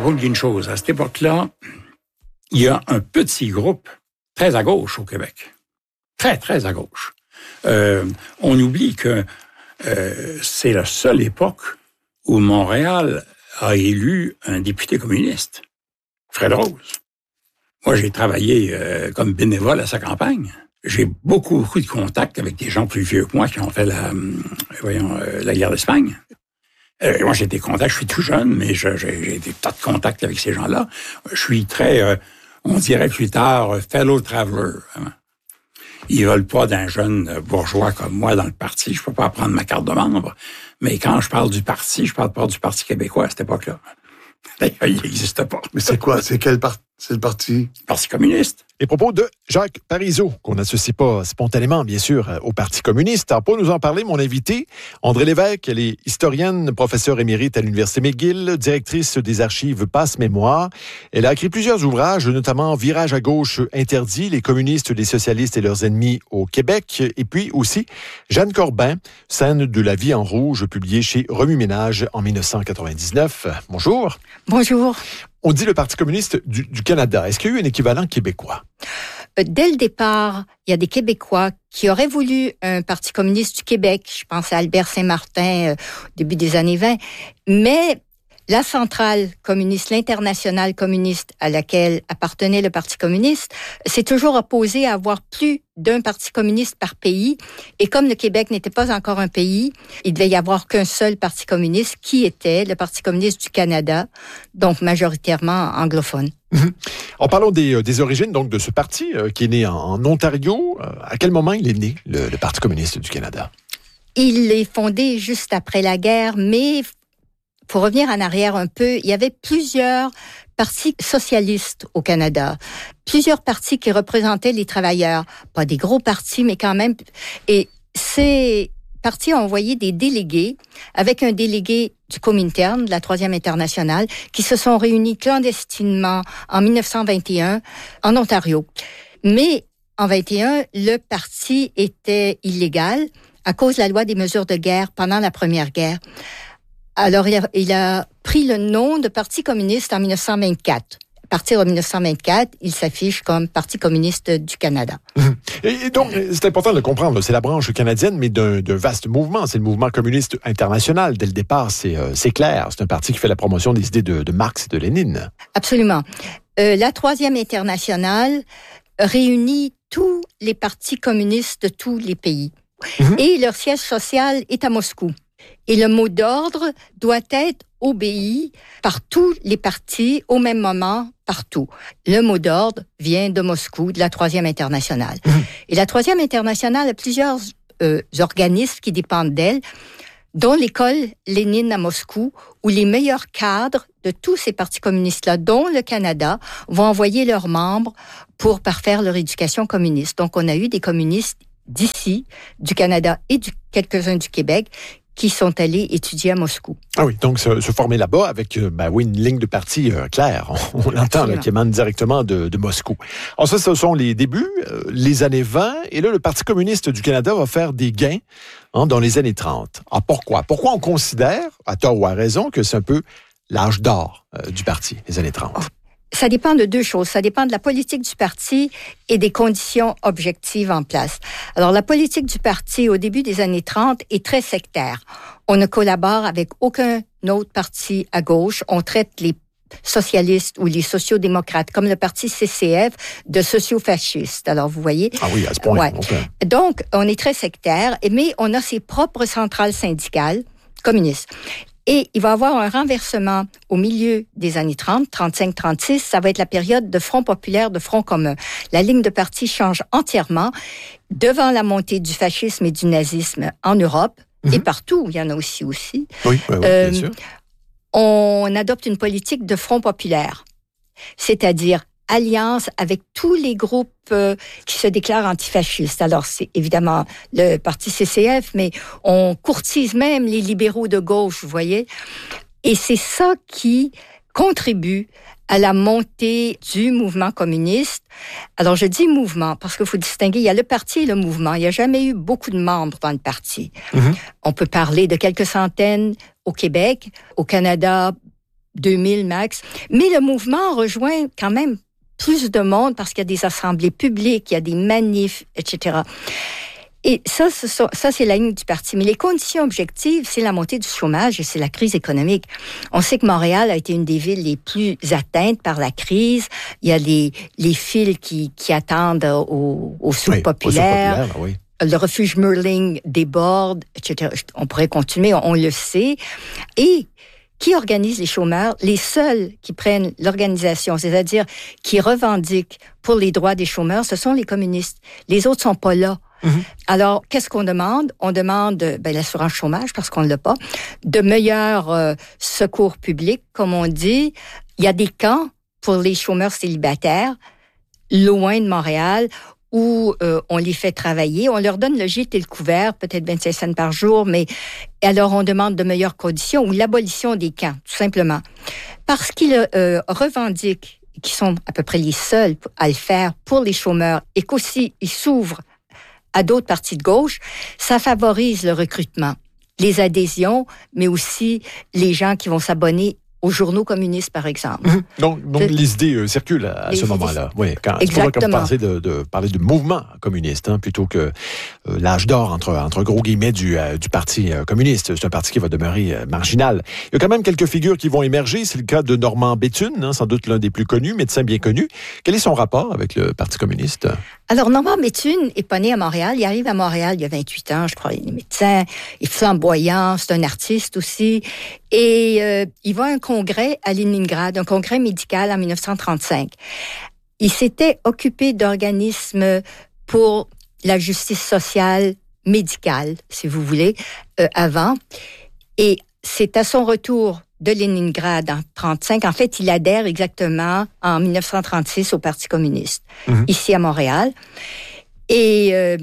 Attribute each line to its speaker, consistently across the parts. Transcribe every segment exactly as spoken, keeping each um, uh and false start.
Speaker 1: compte d'une chose. À cette époque-là, il y a un petit groupe très à gauche au Québec. Très, très à gauche. Euh, on oublie que euh, c'est la seule époque où Montréal a élu un député communiste, Fred Rose. Moi, j'ai travaillé euh, comme bénévole à sa campagne. J'ai beaucoup, beaucoup de contacts avec des gens plus vieux que moi qui ont fait la, euh, voyons, euh, la guerre d'Espagne. Euh, moi, j'ai des contacts, je suis tout jeune, mais je, j'ai, j'ai des tas de contacts avec ces gens-là. Je suis très, euh, on dirait plus tard, fellow traveler. Hein. Ils veulent pas d'un jeune bourgeois comme moi dans le parti. Je peux pas prendre ma carte de membre. Mais quand je parle du parti, je parle pas du Parti québécois à cette époque-là. D'ailleurs, il n'existe pas.
Speaker 2: Mais c'est quoi? C'est quel parti? C'est le parti?
Speaker 1: Parti communiste.
Speaker 3: Les propos de Jacques Parizeau, qu'on n'associe pas spontanément, bien sûr, au Parti communiste. Alors, pour nous en parler, mon invité, Andrée Lévesque, elle est historienne, professeure émérite à l'Université McGill, directrice des archives Passe-Mémoire. Elle a écrit plusieurs ouvrages, notamment Virage à gauche interdit, les communistes, les socialistes et leurs ennemis au Québec. Et puis aussi Jeanne Corbin, Scène de la vie en rouge, publié chez Remue-Ménage en dix-neuf cent quatre-vingt-dix-neuf. Bonjour.
Speaker 4: Bonjour.
Speaker 3: On dit le Parti communiste du, du Canada. Est-ce qu'il y a eu un équivalent québécois?
Speaker 4: Dès le départ, il y a des Québécois qui auraient voulu un Parti communiste du Québec. Je pense à Albert Saint-Martin euh, au début des années vingt. Mais la centrale communiste, l'internationale communiste à laquelle appartenait le Parti communiste, s'est toujours opposée à avoir plus d'un parti communiste par pays. Et comme le Québec n'était pas encore un pays, il devait y avoir qu'un seul parti communiste qui était le Parti communiste du Canada, donc majoritairement anglophone.
Speaker 3: Mmh. En parlant des, des origines donc de ce parti euh, qui est né en, en Ontario, euh, à quel moment il est né, le, le Parti communiste du Canada?
Speaker 4: Il est fondé juste après la guerre, mais pour revenir en arrière un peu, il y avait plusieurs partis socialistes au Canada, plusieurs partis qui représentaient les travailleurs, pas des gros partis, mais quand même. Et ces partis ont envoyé des délégués, avec un délégué du Comintern, de la Troisième Internationale, qui se sont réunis clandestinement en dix-neuf cent vingt et un en Ontario. Mais en vingt et un, le parti était illégal à cause de la loi des mesures de guerre pendant la Première Guerre. Alors, il a, il a pris le nom de Parti communiste en dix-neuf cent vingt-quatre. À partir de dix-neuf cent vingt-quatre, il s'affiche comme Parti communiste du Canada.
Speaker 3: Et donc, c'est important de le comprendre, c'est la branche canadienne, mais d'un, d'un vaste mouvement. C'est le mouvement communiste international. Dès le départ, c'est, euh, c'est clair. C'est un parti qui fait la promotion des idées de, de Marx et de Lénine.
Speaker 4: Absolument. Euh, la Troisième Internationale réunit tous les partis communistes de tous les pays. Mm-hmm. Et leur siège social est à Moscou. Et le mot d'ordre doit être obéi par tous les partis au même moment, partout. Le mot d'ordre vient de Moscou, de la Troisième Internationale. Mmh. Et la Troisième Internationale a plusieurs euh, organismes qui dépendent d'elle, dont l'école Lénine à Moscou, où les meilleurs cadres de tous ces partis communistes-là, dont le Canada, vont envoyer leurs membres pour parfaire leur éducation communiste. Donc, on a eu des communistes d'ici, du Canada et du, quelques-uns du Québec, qui sont allés étudier à Moscou.
Speaker 3: Ah oui, donc se, se former là-bas avec euh, ben oui, une ligne de parti euh, claire, on, on l'entend, là, qui émane directement de, de Moscou. Alors ça, ce sont les débuts, euh, les années vingt, et là, le Parti communiste du Canada va faire des gains hein, dans les années trente. Ah, pourquoi? Pourquoi on considère, à tort ou à raison, que c'est un peu l'âge d'or euh, du parti, les années trente? Oh.
Speaker 4: Ça dépend de deux choses. Ça dépend de la politique du parti et des conditions objectives en place. Alors, la politique du parti au début des années trente est très sectaire. On ne collabore avec aucun autre parti à gauche. On traite les socialistes ou les sociodémocrates, comme le parti C C F, de sociofascistes. Alors, vous voyez.
Speaker 3: Ah oui, à ce point.
Speaker 4: Ouais. Okay. Donc, on est très sectaire, mais on a ses propres centrales syndicales communistes. Et il va y avoir un renversement au milieu des années trente, trente-cinq trente-six. Ça va être la période de Front populaire, de Front commun. La ligne de parti change entièrement devant la montée du fascisme et du nazisme en Europe mm-hmm. et partout. Il y en a aussi aussi.
Speaker 3: Oui, oui, oui euh, bien sûr.
Speaker 4: On adopte une politique de Front populaire, c'est-à-dire alliance avec tous les groupes euh, qui se déclarent antifascistes. Alors, c'est évidemment le parti C C F, mais on courtise même les libéraux de gauche, vous voyez. Et c'est ça qui contribue à la montée du mouvement communiste. Alors, je dis mouvement parce qu'il faut distinguer, il y a le parti et le mouvement. Il n'y a jamais eu beaucoup de membres dans le parti. Mm-hmm. On peut parler de quelques centaines au Québec, au Canada, deux mille max. Mais le mouvement rejoint quand même plus de monde parce qu'il y a des assemblées publiques, il y a des manifs, et cetera. Et ça, ce sont, ça, c'est la ligne du parti. Mais les conditions objectives, c'est la montée du chômage et c'est la crise économique. On sait que Montréal a été une des villes les plus atteintes par la crise. Il y a les, les files qui, qui attendent au, au souk
Speaker 3: oui,
Speaker 4: populaire.
Speaker 3: Au souk populaire, oui.
Speaker 4: Le refuge Merling déborde, et cetera. On pourrait continuer, on, on le sait. Et qui organise les chômeurs? Les seuls qui prennent l'organisation, c'est-à-dire qui revendiquent pour les droits des chômeurs, ce sont les communistes. Les autres sont pas là. Mm-hmm. Alors, qu'est-ce qu'on demande? On demande ben, l'assurance chômage, parce qu'on ne l'a pas, de meilleurs euh, secours publics, comme on dit. Il y a des camps pour les chômeurs célibataires, loin de Montréal, où euh, on les fait travailler. On leur donne le gîte et le couvert, peut-être vingt-cinq cents par jour, mais alors on demande de meilleures conditions ou l'abolition des camps, tout simplement. Parce qu'ils euh, revendiquent, qui sont à peu près les seuls à le faire pour les chômeurs, et qu'aussi ils s'ouvrent à d'autres partis de gauche, ça favorise le recrutement, les adhésions, mais aussi les gens qui vont s'abonner aux journaux communistes, par exemple.
Speaker 3: Mmh. Donc, donc les idées euh, circulent à, à ce moment-là. Oui, quand tu pourrais comme penser de, de parler de mouvement communiste, hein, plutôt que euh, l'âge d'or entre entre gros guillemets du euh, du parti euh, communiste. C'est un parti qui va demeurer euh, marginal. Il y a quand même quelques figures qui vont émerger. C'est le cas de Normand Béthune, hein, sans doute l'un des plus connus, médecin bien connu. Quel est son rapport avec le Parti communiste?
Speaker 4: Alors, Normand Béthune est pas né à Montréal. Il arrive à Montréal il y a vingt-huit ans, je crois. Il est médecin, il est flamboyant, c'est un artiste aussi. Et euh, il va à un congrès à Leningrad, un congrès médical en dix-neuf cent trente-cinq. Il s'était occupé d'organismes pour la justice sociale médicale, si vous voulez, euh, avant. Et c'est à son retour de Leningrad en trente-cinq. En fait, il adhère exactement en dix-neuf cent trente-six au Parti communiste, mmh. ici à Montréal. Et euh,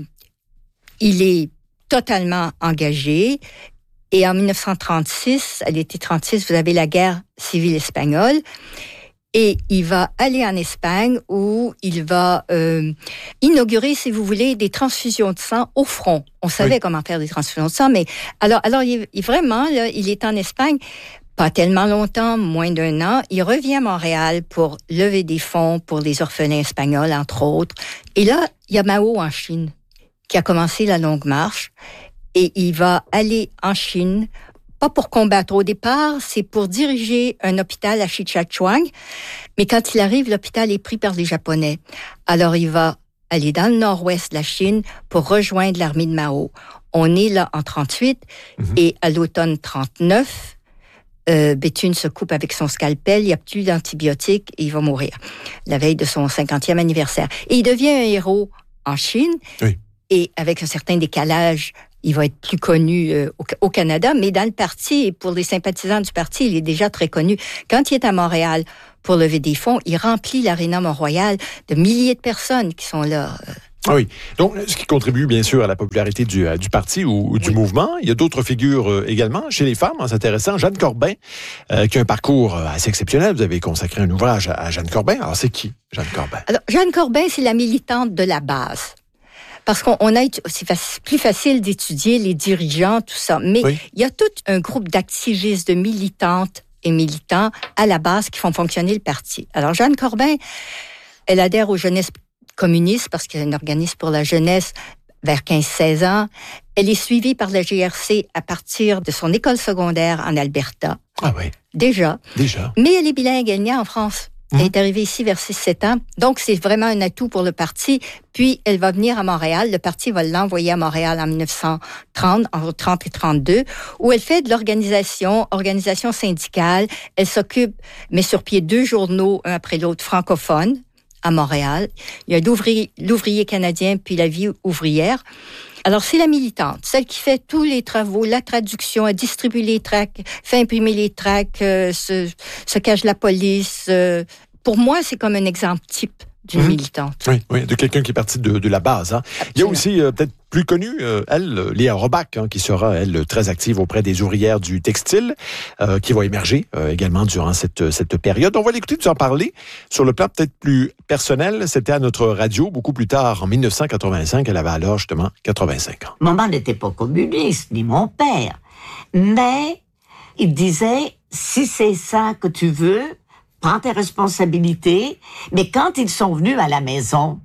Speaker 4: il est totalement engagé. Et en dix-neuf cent trente-six, à l'été trente-six, vous avez la guerre civile espagnole. Et il va aller en Espagne où il va euh, inaugurer, si vous voulez, des transfusions de sang au front. On savait oui. comment faire des transfusions de sang, mais alors, alors il, il, vraiment, là, il est en Espagne, pas tellement longtemps, moins d'un an. Il revient à Montréal pour lever des fonds pour les orphelins espagnols, entre autres. Et là, il y a Mao en Chine, qui a commencé la longue marche. Et il va aller en Chine, pas pour combattre au départ, c'est pour diriger un hôpital à Shichachouang. Mais quand il arrive, l'hôpital est pris par les Japonais. Alors il va aller dans le nord-ouest de la Chine pour rejoindre l'armée de Mao. On est là en trente-huit mmh. et à l'automne trente-neuf, euh, Béthune se coupe avec son scalpel, il n'y a plus d'antibiotiques et il va mourir la veille de son cinquantième anniversaire. Et il devient un héros en Chine oui. et avec un certain décalage. Il va être plus connu euh, au, au Canada, mais dans le parti, et pour les sympathisants du parti, il est déjà très connu. Quand il est à Montréal pour lever des fonds, il remplit l'aréna Mont-Royal de milliers de personnes qui sont là.
Speaker 3: Ah oui. Donc, ce qui contribue bien sûr à la popularité du, euh, du parti ou, ou du oui. mouvement. Il y a d'autres figures euh, également. Chez les femmes, c'est intéressant. Jeanne Corbin, euh, qui a un parcours assez exceptionnel. Vous avez consacré un ouvrage à, à Jeanne Corbin. Alors, c'est qui, Jeanne Corbin? Alors,
Speaker 4: Jeanne Corbin, c'est la militante de la base. Parce qu'on on a, c'est faci- plus facile d'étudier les dirigeants, tout ça. Mais oui. il y a tout un groupe d'activistes, de militantes et militants à la base qui font fonctionner le parti. Alors, Jeanne Corbin, elle adhère aux jeunesses communistes parce qu'il y a un organisme pour la jeunesse vers quinze seize ans. Elle est suivie par la G R C à partir de son école secondaire en Alberta.
Speaker 3: Ah oui.
Speaker 4: Déjà.
Speaker 3: Déjà.
Speaker 4: Mais elle est bilingue, elle est née en France. Elle est arrivée ici vers six sept ans. Donc, c'est vraiment un atout pour le parti. Puis, elle va venir à Montréal. Le parti va l'envoyer à Montréal en dix-neuf cent trente, entre trente et trente-deux, où elle fait de l'organisation, organisation syndicale. Elle s'occupe, met sur pied deux journaux, un après l'autre, francophones, à Montréal. Il y a l'ouvrier, l'ouvrier canadien, puis la vie ouvrière. Alors, c'est la militante, celle qui fait tous les travaux, la traduction, elle distribue les tracts, fait imprimer les tracts, euh, se, se cache la police. Euh. Pour moi, c'est comme un exemple type d'une mmh. militante.
Speaker 3: Oui, oui, de quelqu'un qui est parti de, de la base. Hein. Il y a aussi, euh, peut-être plus connue, euh, elle, Léa Robach, hein, qui sera, elle, très active auprès des ouvrières du textile, euh, qui va émerger euh, également durant cette, cette période. On va l'écouter nous en parler sur le plan peut-être plus personnel. C'était à notre radio, beaucoup plus tard, en dix-neuf cent quatre-vingt-cinq. Elle avait alors, justement, quatre-vingt-cinq ans.
Speaker 5: Maman n'était pas communiste, ni mon père. Mais il disait, si c'est ça que tu veux, prends tes responsabilités. Mais quand ils sont venus à la maison,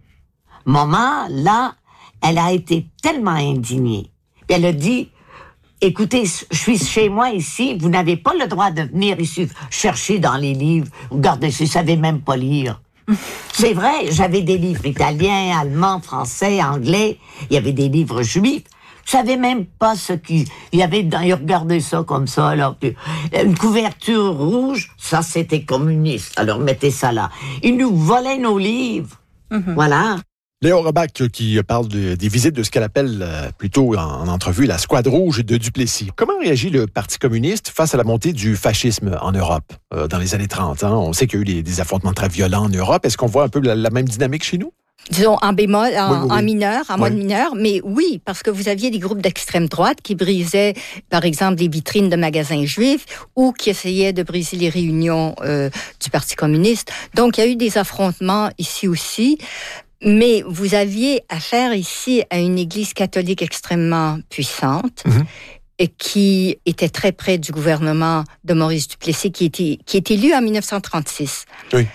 Speaker 5: maman, là, elle a été tellement indignée. Puis elle a dit, écoutez, je suis chez moi ici, vous n'avez pas le droit de venir ici chercher dans les livres. Regardez, je ne savais même pas lire. C'est vrai, j'avais des livres italiens, allemands, français, anglais. Il y avait des livres juifs. Je savais même pas ce qu'il y avait dans... Regardez ça comme ça, là. Une couverture rouge, ça, c'était communiste. Alors, mettez ça là. Ils nous volaient nos livres. Mm-hmm. Voilà.
Speaker 3: Léa Orbach qui parle de, des visites de ce qu'elle appelle euh, plutôt en, en entrevue la Squad Rouge de Duplessis. Comment réagit le Parti communiste face à la montée du fascisme en Europe euh, dans les années trente? Hein? On sait qu'il y a eu des, des affrontements très violents en Europe. Est-ce qu'on voit un peu la, la même dynamique chez nous?
Speaker 4: Disons en bémol, en,
Speaker 3: oui, oui, oui.
Speaker 4: en mineur, en oui. mode mineur, mais oui, parce que vous aviez des groupes d'extrême droite qui brisaient, par exemple, des vitrines de magasins juifs ou qui essayaient de briser les réunions euh, du Parti communiste. Donc, il y a eu des affrontements ici aussi. Mais vous aviez affaire ici à une Église catholique extrêmement puissante mm-hmm. et qui était très près du gouvernement de Maurice Duplessis, qui était, qui est élu en dix-neuf cent trente-six.
Speaker 3: Oui.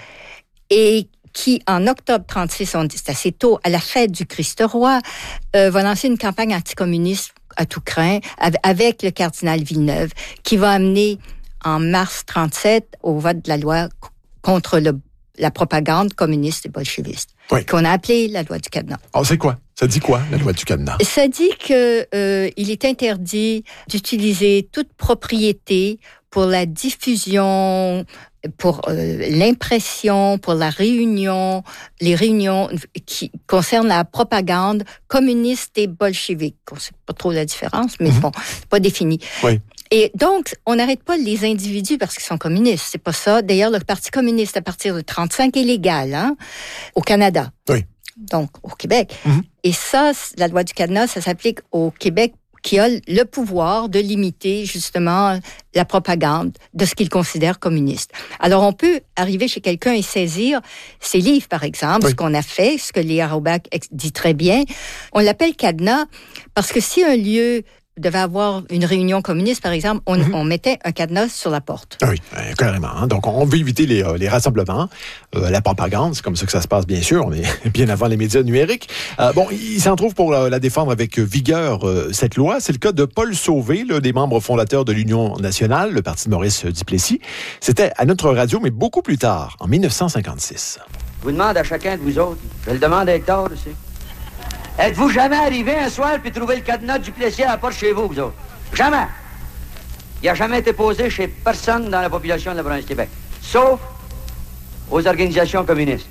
Speaker 4: Et qui, en octobre trente-six, on dit, c'est assez tôt, à la fête du Christ-Roi, euh, va lancer une campagne anticommuniste à tout crin avec le cardinal Villeneuve, qui va amener en mars trente-sept au vote de la loi contre le la propagande communiste et bolcheviste, oui. qu'on a appelée la loi du cadenas.
Speaker 3: Oh, c'est quoi? Ça dit quoi, la loi du cadenas?
Speaker 4: Ça dit qu'il euh, est interdit d'utiliser toute propriété pour la diffusion, pour euh, l'impression, pour la réunion, les réunions qui concernent la propagande communiste et bolchevique. On ne sait pas trop la différence, mais mm-hmm. bon, c'est pas défini.
Speaker 3: Oui.
Speaker 4: Et donc, on n'arrête pas les individus parce qu'ils sont communistes. C'est pas ça. D'ailleurs, le Parti communiste, à partir de trente-cinq, est légal, hein, au Canada.
Speaker 3: Oui.
Speaker 4: Donc, au Québec.
Speaker 3: Mm-hmm.
Speaker 4: Et ça, la loi du cadenas, ça s'applique au Québec qui a le pouvoir de limiter, justement, la propagande de ce qu'il considère communiste. Alors, on peut arriver chez quelqu'un et saisir ses livres, par exemple, oui. ce qu'on a fait, ce que Léa Orbach dit très bien. On l'appelle cadenas parce que si un lieu devait avoir une réunion communiste, par exemple, on, mm-hmm. on mettait un cadenas sur la porte.
Speaker 3: Ah oui, euh, carrément. Hein? Donc, on veut éviter les, euh, les rassemblements, euh, la propagande, c'est comme ça que ça se passe, bien sûr. On est bien avant les médias numériques. Euh, bon, il s'en trouve pour la, la défendre avec vigueur, euh, cette loi. C'est le cas de Paul Sauvé, l'un des membres fondateurs de l'Union nationale, le parti de Maurice Duplessis. C'était à notre radio, mais beaucoup plus tard, en dix-neuf cent cinquante-six.
Speaker 6: Je vous demande à chacun de vous autres, je le demande à Hector aussi. Êtes-vous jamais arrivé un soir puis trouvé le cadenas du Duplessis à la porte chez vous, vous autres? Jamais! Il n'a jamais été posé chez personne dans la population de la province de Québec, sauf aux organisations communistes.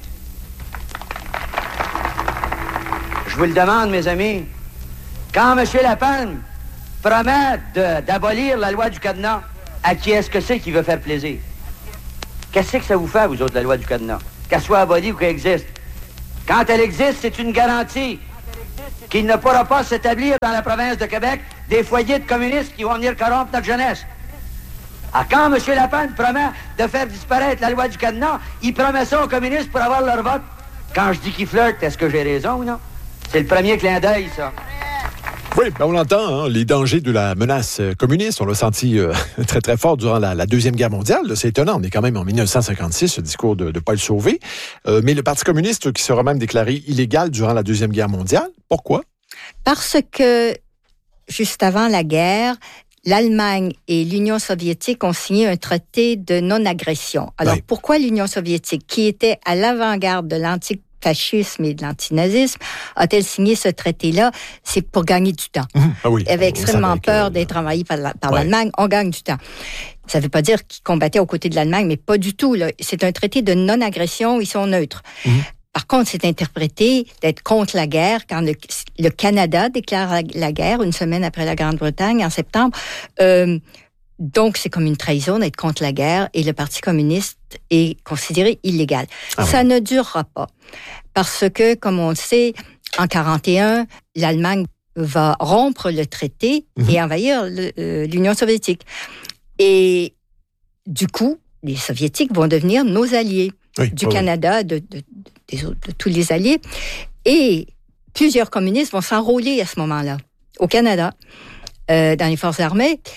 Speaker 6: Je vous le demande, mes amis, quand M. Lapalme promet de, d'abolir la loi du cadenas, à qui est-ce que c'est qui veut faire plaisir? Qu'est-ce que ça vous fait, vous autres, la loi du cadenas? Qu'elle soit abolie ou qu'elle existe? Quand elle existe, c'est une garantie qu'il ne pourra pas s'établir dans la province de Québec des foyers de communistes qui vont venir corrompre notre jeunesse. Ah, quand M. Lapalme promet de faire disparaître la loi du cadenas, il promet ça aux communistes pour avoir leur vote. Quand je dis qu'il flirte, est-ce que j'ai raison ou non? C'est le premier clin d'œil, ça.
Speaker 3: Oui, ben on l'entend, hein, les dangers de la menace communiste, on l'a senti euh, très très fort durant la, la Deuxième Guerre mondiale. C'est étonnant, on est quand même en dix-neuf cent cinquante-six, ce discours de, de Paul Sauvé. Euh, mais le Parti communiste qui sera même déclaré illégal durant la Deuxième Guerre mondiale, pourquoi?
Speaker 4: Parce que, juste avant la guerre, l'Allemagne et l'Union soviétique ont signé un traité de non-agression. Alors, oui. Pourquoi l'Union soviétique, qui était à l'avant-garde de l'antique fascisme et de l'antinazisme, a-t-elle signé ce traité-là? C'est pour gagner du temps. Mmh. Ah oui. Elle avait extrêmement peur que... d'être envahie par, la, par ouais. l'Allemagne. On gagne du temps. Ça ne veut pas dire qu'ils combattaient aux côtés de l'Allemagne, mais pas du tout. Là. C'est un traité de non-agression. Ils sont neutres. Mmh. Par contre, c'est interprété d'être contre la guerre quand le, le Canada déclare la, la guerre une semaine après la Grande-Bretagne, en septembre. Euh, Donc, c'est comme une trahison d'être contre la guerre et le Parti communiste est considéré illégal. Ah Ça ouais. ne durera pas parce que, comme on le sait, en quarante et un, l'Allemagne va rompre le traité mmh. et envahir le, euh, l'Union soviétique. Et du coup, les Soviétiques vont devenir nos alliés oui, du oui. Canada, de, de, des autres, de tous les alliés. Et plusieurs communistes vont s'enrôler à ce moment-là au Canada, euh, dans les forces armées.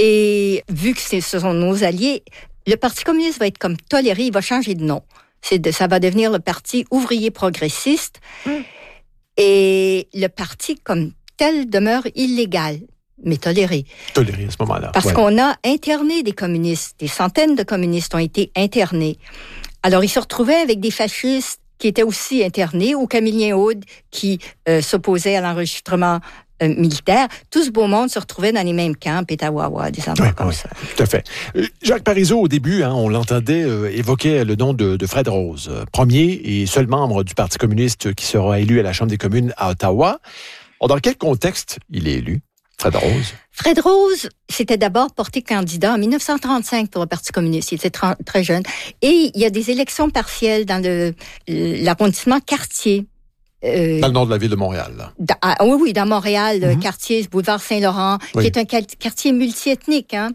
Speaker 4: Et vu que ce sont nos alliés, le Parti communiste va être comme toléré, il va changer de nom. C'est de, ça va devenir le Parti ouvrier progressiste. Mmh. Et le parti comme tel demeure illégal, mais toléré.
Speaker 3: Toléré à ce moment-là.
Speaker 4: Parce
Speaker 3: ouais.
Speaker 4: qu'on a interné des communistes, des centaines de communistes ont été internés. Alors, ils se retrouvaient avec des fascistes qui étaient aussi internés, ou Camillien Aude qui euh, s'opposait à l'enregistrement euh, militaire. Tout ce beau monde se retrouvait dans les mêmes camps, Pétawawa, des endroits
Speaker 3: oui,
Speaker 4: comme
Speaker 3: oui,
Speaker 4: ça.
Speaker 3: Tout à fait. Euh, Jacques Parizeau, au début, hein, on l'entendait euh, évoquer le nom de, de Fred Rose, euh, premier et seul membre du Parti communiste qui sera élu à la Chambre des communes à Ottawa. Alors, dans quel contexte il est élu, Fred Rose?
Speaker 4: Fred Rose s'était d'abord porté candidat en dix-neuf cent trente-cinq pour le Parti communiste. Il était tra- très jeune. Et il y a des élections partielles dans le, l'arrondissement Cartier.
Speaker 3: Euh, dans le nord de la ville de Montréal. Là.
Speaker 4: Dans, ah, oui, oui, dans Montréal, mm-hmm. Quartier, boulevard Saint-Laurent, oui. qui est un quartier multiethnique. Hein.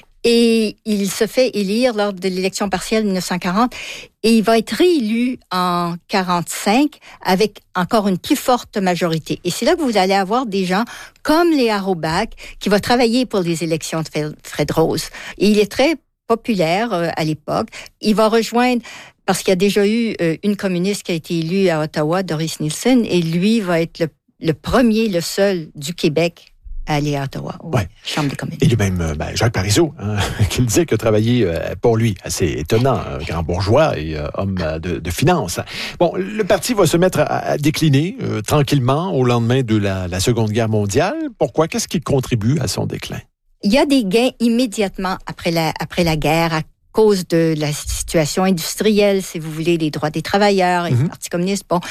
Speaker 4: Et il se fait élire lors de l'élection partielle de dix-neuf cent quarante et il va être réélu en quarante-cinq avec encore une plus forte majorité. Et c'est là que vous allez avoir des gens comme Léa Robach qui va travailler pour les élections de Fred Rose. Et il est très populaire euh, à l'époque. Il va rejoindre, parce qu'il y a déjà eu euh, une communiste qui a été élue à Ottawa, Doris Nielsen, et lui va être le, le premier, le seul du Québec à aller à Ottawa, oui,
Speaker 3: ouais.
Speaker 4: Chambre des communes.
Speaker 3: Et lui-même, ben, Jacques Parizeau, hein, qui le disait que travailler euh, pour lui, assez étonnant, euh, grand bourgeois et euh, homme de, de finance. Bon, le parti va se mettre à, à décliner euh, tranquillement au lendemain de la, la Seconde Guerre mondiale. Pourquoi? Qu'est-ce qui contribue à son déclin?
Speaker 4: Il y a des gains immédiatement après la, après la guerre à cause de la situation industrielle, si vous voulez, les droits des travailleurs et mm-hmm. le Parti communiste. Bon,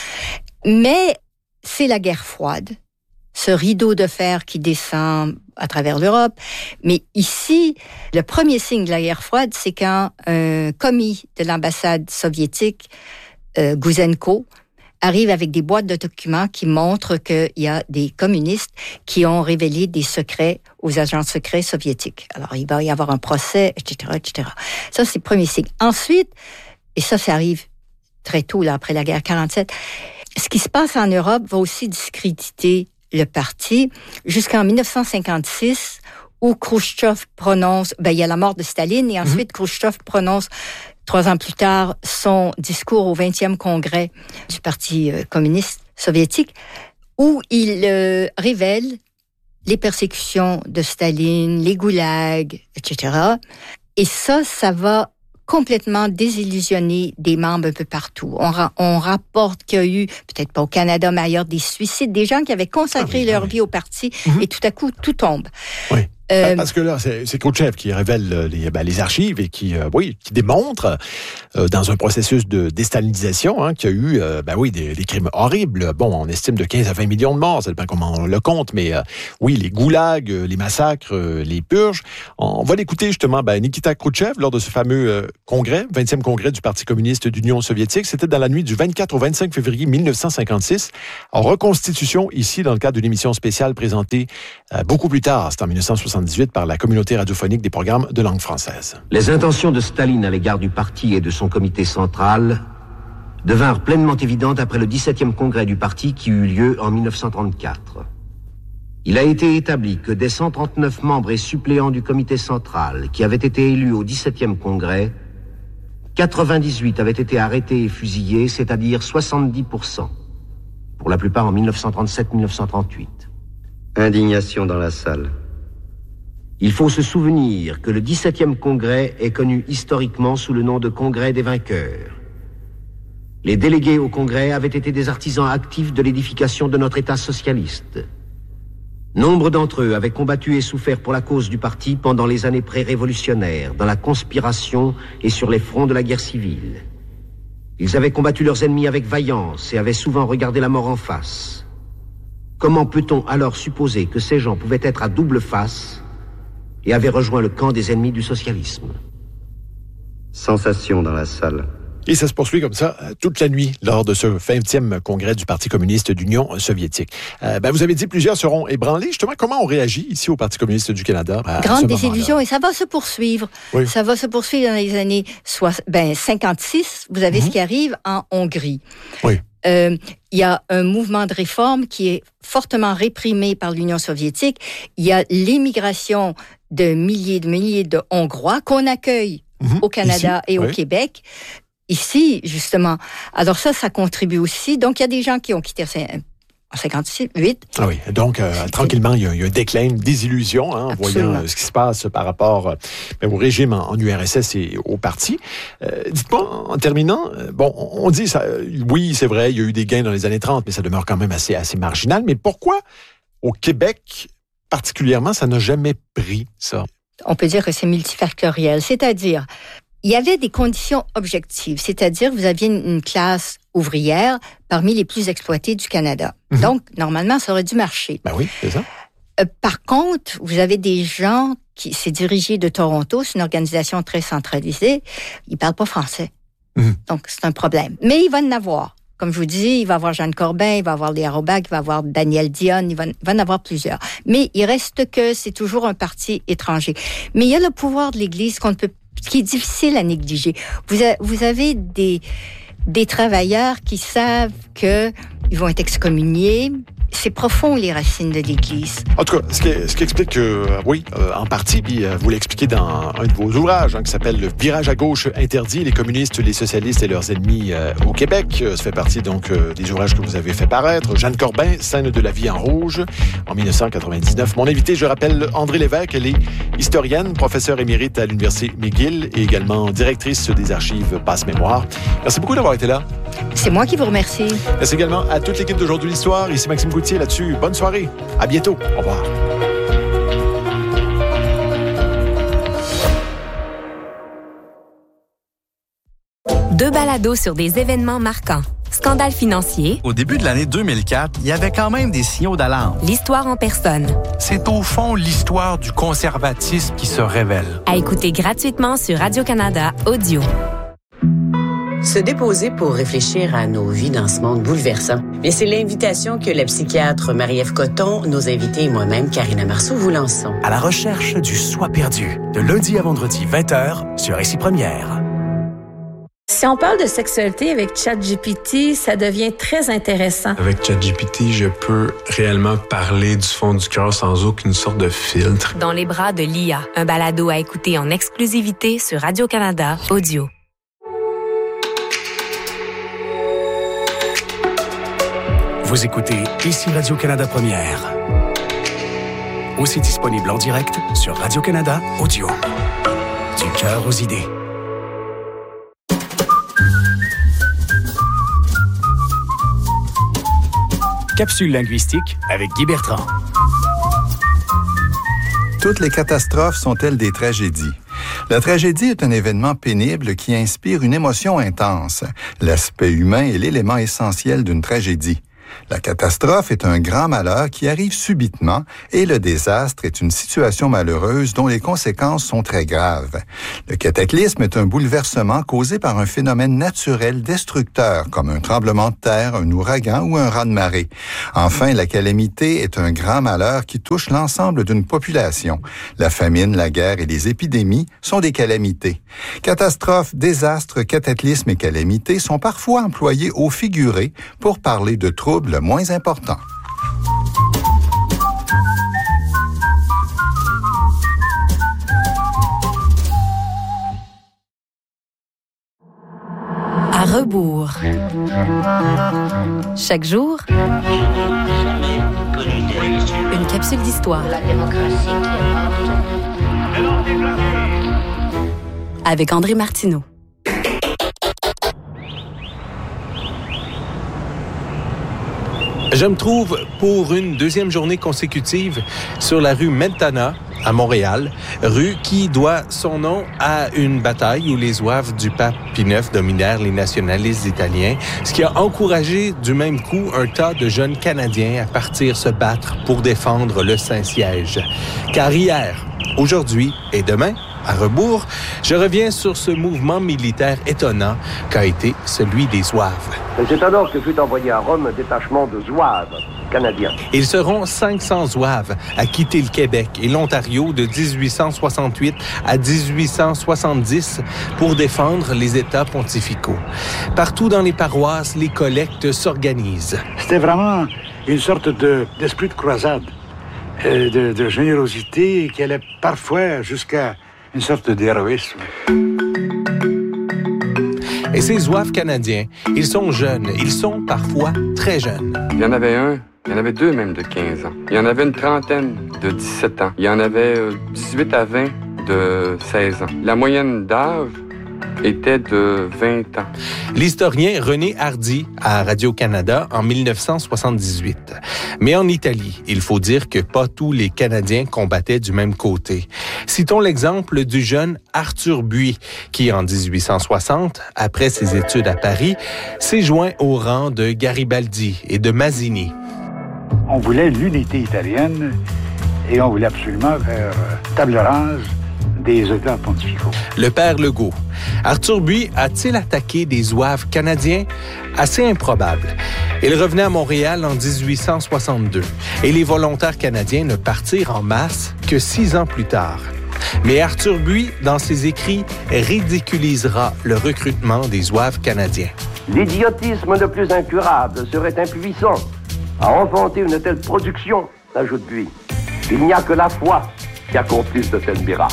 Speaker 4: mais c'est la guerre froide. Ce rideau de fer qui descend à travers l'Europe. Mais ici, le premier signe de la guerre froide, c'est quand un commis de l'ambassade soviétique, euh, Gouzenko, arrive avec des boîtes de documents qui montrent qu'il y a des communistes qui ont révélé des secrets aux agents secrets soviétiques. Alors, il va y avoir un procès, et cetera, et cetera. Ça, c'est le premier signe. Ensuite, et ça, ça arrive très tôt, là, après la guerre quarante-sept, ce qui se passe en Europe va aussi discréditer le parti jusqu'en dix-neuf cent cinquante-six où Khrouchtchev prononce, ben il y a la mort de Staline et ensuite mmh. Khrouchtchev prononce trois ans plus tard son discours au vingtième congrès du Parti euh, communiste soviétique où il euh, révèle les persécutions de Staline, les goulags, et cetera. Et ça, ça va complètement désillusionné des membres un peu partout. On, ra- on rapporte qu'il y a eu, peut-être pas au Canada, mais ailleurs, des suicides, des gens qui avaient consacré ah oui, leur ah oui. vie au parti, mm-hmm. et tout à coup, tout tombe.
Speaker 3: Oui. Euh, Parce que là, c'est, c'est Khrouchtchev qui révèle les, ben, les archives et qui, euh, oui, qui démontre, euh, dans un processus de déstalinisation, hein, qu'il y a eu, euh, ben oui, des, des crimes horribles. Bon, on estime de quinze à vingt millions de morts, ça dépend comment on le compte, mais euh, oui, les goulags, les massacres, les purges. On va l'écouter justement, ben, Nikita Khrouchtchev lors de ce fameux euh, congrès, vingtième congrès du Parti communiste d'Union soviétique. C'était dans la nuit du vingt-quatre au vingt-cinq février dix-neuf cent cinquante-six. En reconstitution, ici, dans le cadre d'une émission spéciale présentée euh, beaucoup plus tard, c'était en dix-neuf cent soixante-dix-huit, par la communauté radiophonique des programmes de langue française.
Speaker 7: Les intentions de Staline à l'égard du parti et de son comité central devinrent pleinement évidentes après le dix-septième congrès du parti qui eut lieu en dix-neuf cent trente-quatre. Il a été établi que des cent trente-neuf membres et suppléants du comité central qui avaient été élus au dix-septième congrès, quatre-vingt-dix-huit avaient été arrêtés et fusillés, c'est-à-dire soixante-dix pour cent, pour la plupart en dix-neuf cent trente-sept dix-neuf cent trente-huit.
Speaker 8: Indignation dans la salle.
Speaker 7: Il faut se souvenir que le dix-septième congrès est connu historiquement sous le nom de congrès des vainqueurs. Les délégués au congrès avaient été des artisans actifs de l'édification de notre État socialiste. Nombre d'entre eux avaient combattu et souffert pour la cause du parti pendant les années pré-révolutionnaires, dans la conspiration et sur les fronts de la guerre civile. Ils avaient combattu leurs ennemis avec vaillance et avaient souvent regardé la mort en face. Comment peut-on alors supposer que ces gens pouvaient être à double face et avait rejoint le camp des ennemis du socialisme?
Speaker 8: Sensation dans la salle.
Speaker 3: Et ça se poursuit comme ça toute la nuit lors de ce vingtième congrès du Parti communiste d'Union soviétique. Euh, ben vous avez dit plusieurs seront ébranlés. Justement, comment on réagit ici au Parti communiste du Canada à
Speaker 4: Grande
Speaker 3: ce
Speaker 4: désillusion,
Speaker 3: moment-là?
Speaker 4: Et ça va se poursuivre.
Speaker 3: Oui.
Speaker 4: Ça va se poursuivre dans les années soix- ben, cinquante-six. Vous avez mm-hmm. ce qui arrive en Hongrie.
Speaker 3: Oui.
Speaker 4: Euh, il y a un mouvement de réforme qui est fortement réprimé par l'Union soviétique. Il y a l'immigration de milliers de milliers de Hongrois qu'on accueille mmh, au Canada ici, et au oui. Québec. Ici, justement. Alors ça, ça contribue aussi. Donc, il y a des gens qui ont quitté en cinquante-huit.
Speaker 3: Ah oui, donc euh, tranquillement, il y, a, il y a un déclin, une désillusion, hein, en voyant euh, ce qui se passe par rapport euh, au régime en, en U R S S et au parti. Euh, dites-moi, en terminant, euh, bon, on dit, ça, oui, c'est vrai, il y a eu des gains dans les années trente, mais ça demeure quand même assez, assez marginal. Mais pourquoi, au Québec, particulièrement, ça n'a jamais pris, ça?
Speaker 4: On peut dire que c'est multifactoriel, c'est-à-dire, il y avait des conditions objectives, c'est-à-dire vous aviez une, une classe ouvrière parmi les plus exploitées du Canada. Mmh. Donc, normalement, ça aurait dû marcher.
Speaker 3: Ben oui, c'est ça.
Speaker 4: Euh, par contre, vous avez des gens qui s'est dirigé de Toronto, c'est une organisation très centralisée, ils parlent pas français. Mmh. Donc, c'est un problème. Mais il va en avoir. Comme je vous dis, il va y avoir Jeanne Corbin, il va y avoir Léa Robach, il va y avoir Daniel Dionne, il va, il va en avoir plusieurs. Mais il reste que c'est toujours un parti étranger. Mais il y a le pouvoir de l'Église qu'on ne peut qui est difficile à négliger. Vous, a, vous avez des, des travailleurs qui savent qu'ils vont être excommuniés. C'est profond, les racines de l'Église.
Speaker 3: En tout cas, ce qui, ce qui explique que, euh, oui, euh, en partie, puis euh, vous l'expliquez dans un de vos ouvrages, hein, qui s'appelle « Le virage à gauche interdit, les communistes, les socialistes et leurs ennemis euh, au Québec ». Ça fait partie, donc, euh, des ouvrages que vous avez fait paraître. Jeanne Corbin, Scène de la vie en rouge, en dix-neuf cent quatre-vingt-dix-neuf. Mon invité, je rappelle, André Lévesque. Elle est historienne, professeure émérite à l'Université McGill et également directrice des archives Passe-Mémoire. Merci beaucoup d'avoir été là.
Speaker 4: C'est moi qui vous remercie.
Speaker 3: Merci également à toute l'équipe d'Aujourd'hui l'Histoire. Ici Maxime Gauthier là-dessus. Bonne soirée. À bientôt. Au revoir.
Speaker 9: Deux balados sur des événements marquants. Scandale financier.
Speaker 10: Au début de l'année deux mille quatre, il y avait quand même des signaux d'alarme.
Speaker 9: L'histoire en personne.
Speaker 10: C'est au fond l'histoire du conservatisme qui se révèle.
Speaker 9: À écouter gratuitement sur Radio-Canada Audio.
Speaker 11: Se déposer pour réfléchir à nos vies dans ce monde bouleversant. Mais c'est l'invitation que la psychiatre Marie-Ève Coton, nos invités et moi-même, Karina Marceau, vous lançons.
Speaker 12: À la recherche du soi perdu, de lundi à vendredi, vingt heures, sur Récit Première.
Speaker 13: Si on parle de sexualité avec ChatGPT, ça devient très intéressant.
Speaker 14: Avec ChatGPT, je peux réellement parler du fond du cœur sans aucune sorte de filtre.
Speaker 9: Dans les bras de l'I A, un balado à écouter en exclusivité sur Radio-Canada Audio.
Speaker 12: Vous écoutez Ici Radio-Canada Première. Aussi disponible en direct sur Radio-Canada Audio. Du cœur aux idées. Capsule linguistique avec Guy Bertrand.
Speaker 15: Toutes les catastrophes sont-elles des tragédies? La tragédie est un événement pénible qui inspire une émotion intense. L'aspect humain est l'élément essentiel d'une tragédie. La catastrophe est un grand malheur qui arrive subitement et le désastre est une situation malheureuse dont les conséquences sont très graves. Le cataclysme est un bouleversement causé par un phénomène naturel destructeur comme un tremblement de terre, un ouragan ou un raz-de-marée. Enfin, la calamité est un grand malheur qui touche l'ensemble d'une population. La famine, la guerre et les épidémies sont des calamités. Catastrophe, désastre, cataclysme et calamité sont parfois employés au figuré pour parler de troubles le moins important.
Speaker 9: À rebours. Chaque jour, une capsule d'histoire. La démocratie avec André Martineau.
Speaker 16: Je me trouve pour une deuxième journée consécutive sur la rue Mentana à Montréal, rue qui doit son nom à une bataille où les zouaves du pape Pie neuf dominèrent les nationalistes italiens, ce qui a encouragé du même coup un tas de jeunes Canadiens à partir se battre pour défendre le Saint-Siège. Car hier, aujourd'hui et demain, à rebours, je reviens sur ce mouvement militaire étonnant qu'a été celui des Zouaves.
Speaker 17: C'est alors que fut envoyé à Rome un détachement de Zouaves canadiens.
Speaker 16: Ils seront cinq cents Zouaves à quitter le Québec et l'Ontario de dix-huit cent soixante-huit à dix-huit cent soixante-dix pour défendre les États pontificaux. Partout dans les paroisses, les collectes s'organisent.
Speaker 18: C'était vraiment une sorte de, d'esprit de croisade, euh, de, de générosité qui allait parfois jusqu'à une sorte d'héroïsme.
Speaker 16: Et ces Zouaves canadiens, ils sont jeunes, ils sont parfois très jeunes.
Speaker 19: Il y en avait un, il y en avait deux même de quinze ans. Il y en avait une trentaine de dix-sept ans. Il y en avait dix-huit à vingt de seize ans. La moyenne d'âge était de vingt ans.
Speaker 16: L'historien René Hardy à Radio-Canada en dix-neuf cent soixante-dix-huit. Mais en Italie, il faut dire que pas tous les Canadiens combattaient du même côté. Citons l'exemple du jeune Arthur Buis, qui en dix-huit cent soixante, après ses études à Paris, s'est joint au rang de Garibaldi et de Mazzini.
Speaker 18: On voulait l'unité italienne et on voulait absolument faire table rase des États pontificaux.
Speaker 16: Le père Legault. Arthur Buis a-t-il attaqué des Zouaves canadiens? Assez improbable. Il revenait à Montréal en dix-huit cent soixante-deux et les volontaires canadiens ne partirent en masse que six ans plus tard. Mais Arthur Buis, dans ses écrits, ridiculisera le recrutement des Zouaves canadiens.
Speaker 17: L'idiotisme le plus incurable serait impuissant à enfanter une telle production, ajoute Buis. Il n'y a que la foi qui accomplisse de tels miracles.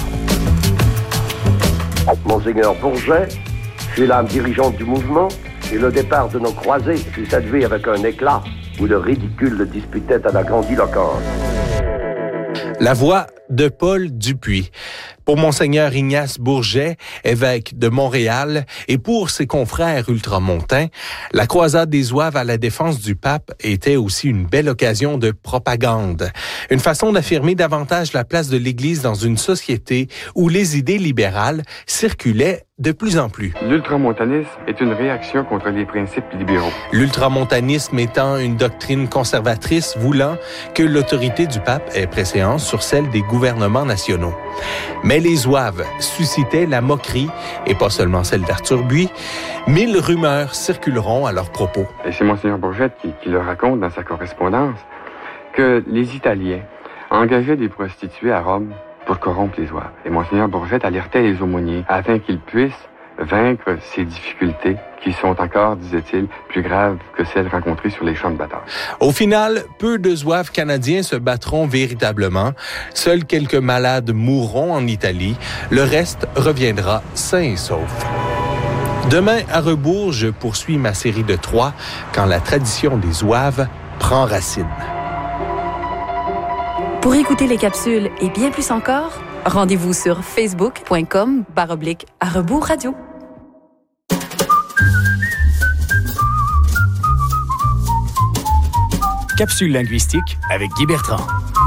Speaker 17: Monseigneur Bourget fut l'âme dirigeante du mouvement et le départ de nos croisés fut salué avec un éclat où le ridicule le disputait à la grandiloquence.
Speaker 16: La voix de Paul Dupuis. Pour Monseigneur Ignace Bourget, évêque de Montréal, et pour ses confrères ultramontains, la croisade des Zouaves à la défense du pape était aussi une belle occasion de propagande. Une façon d'affirmer davantage la place de l'Église dans une société où les idées libérales circulaient de plus en plus.
Speaker 19: L'ultramontanisme est une réaction contre les principes libéraux.
Speaker 16: L'ultramontanisme étant une doctrine conservatrice voulant que l'autorité du pape ait préséance sur celle des gouvernements nationaux. Mais les Zouaves suscitaient la moquerie, et pas seulement celle d'Arthur Buis. Mille rumeurs circuleront à leur propos.
Speaker 19: Et c'est Monseigneur Bourget qui, qui le raconte dans sa correspondance, que les Italiens engageaient des prostituées à Rome pour corrompre les Zouaves. Et Monseigneur Bourget alertait les aumôniers afin qu'ils puissent vaincre ces difficultés qui sont encore, disait-il, plus graves que celles rencontrées sur les champs de bataille.
Speaker 16: Au final, peu de Zouaves canadiens se battront véritablement. Seuls quelques malades mourront en Italie. Le reste reviendra sain et sauf. Demain, à rebours, je poursuis ma série de trois quand la tradition des Zouaves prend racine.
Speaker 20: Pour écouter les capsules et bien plus encore, rendez-vous sur facebook.com barre oblique à rebours radio.
Speaker 12: Capsule linguistique avec Guy Bertrand.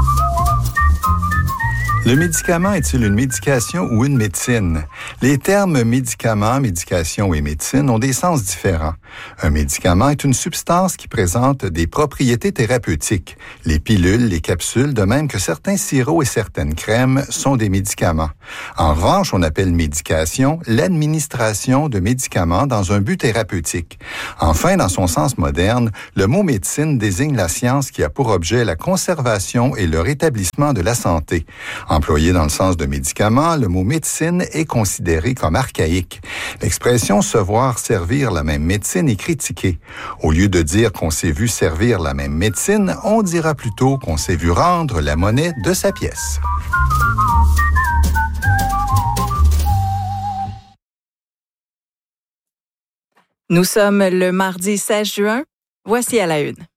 Speaker 15: Le médicament est-il une médication ou une médecine? Les termes médicament, médication et médecine ont des sens différents. Un médicament est une substance qui présente des propriétés thérapeutiques. Les pilules, les capsules, de même que certains sirops et certaines crèmes, sont des médicaments. En revanche, on appelle médication l'administration de médicaments dans un but thérapeutique. Enfin, dans son sens moderne, le mot médecine désigne la science qui a pour objet la conservation et le rétablissement de la santé. Employé dans le sens de médicament, le mot médecine est considéré comme archaïque. L'expression se voir servir la même médecine est critiquée. Au lieu de dire qu'on s'est vu servir la même médecine, on dira plutôt qu'on s'est vu rendre la monnaie de sa pièce.
Speaker 21: Nous sommes le mardi seize juin. Voici à la une.